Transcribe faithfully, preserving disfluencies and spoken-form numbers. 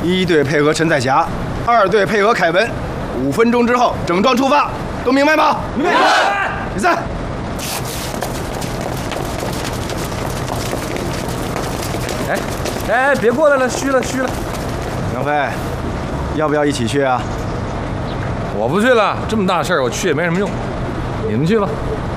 一队配合陈彩霞，二队配合凯文，五分钟之后整装出发，都明白吗？明白。比赛。 哎哎，别过来了，虚了虚了。 杨飞，要不要一起去啊？ 我不去了，这么大事儿我去也没什么用，你们去吧。